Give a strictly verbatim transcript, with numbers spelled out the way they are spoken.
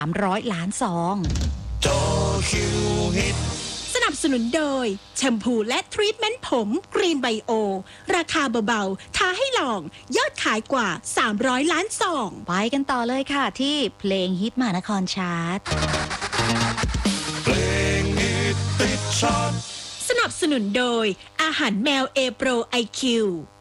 สามร้อยล้านซองโตคิวฮิตสนับสนุนโดยแชมพูและทรีทเมนต์ผมกรีนไบโอราคาเบาๆท้าให้ลองยอดขายกว่าสามร้อยล้านซองไปกันต่อเลยค่ะที่เพลงฮิตมหานครชาร์ตเพลงฮิตติดชาร์ตสนับสนุนโดยอาหารแมวเอโปรไอคิว